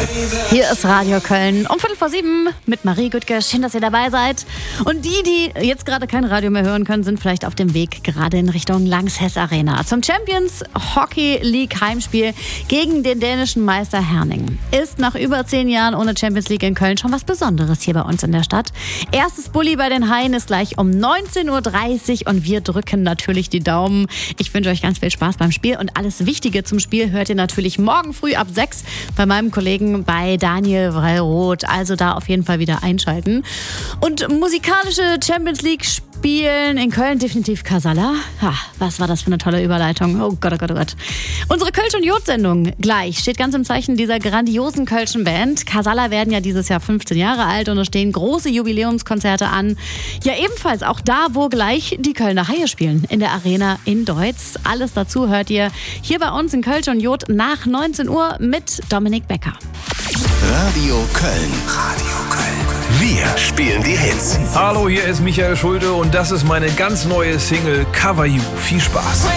Hier ist Radio Köln um 6:45 mit Marie Güttke. Schön, dass ihr dabei seid. Und die jetzt gerade kein Radio mehr hören können, sind vielleicht auf dem Weg gerade in Richtung Lanxess Arena zum Champions Hockey League Heimspiel gegen den dänischen Meister Herning. Ist nach über 10 Jahren ohne Champions League in Köln schon was Besonderes hier bei uns in der Stadt. Erstes Bulli bei den Haien ist gleich um 19:30 Uhr und wir drücken natürlich die Daumen. Ich wünsche euch ganz viel Spaß beim Spiel und alles Wichtige zum Spiel hört ihr natürlich morgen früh ab 6 bei meinem Kollegen bei Daniel Wrei-Roth. Also da auf jeden Fall wieder einschalten. Und musikalische Champions League spielen in Köln definitiv Casala. Was war das für eine tolle Überleitung. Oh Gott, oh Gott, oh Gott. Unsere Kölsch- und Jod-Sendung gleich steht ganz im Zeichen dieser grandiosen kölschen Band. Casala werden ja dieses Jahr 15 Jahre alt und es stehen große Jubiläumskonzerte an. Ja, ebenfalls auch da, wo gleich die Kölner Haie spielen, in der Arena in Deutz. Alles dazu hört ihr hier bei uns in Kölsch und Jod nach 19 Uhr mit Dominik Becker. Radio Köln. Radio Köln. Wir spielen die Hits. Hallo, hier ist Michael Schulte und das ist meine ganz neue Single Cover You. Viel Spaß.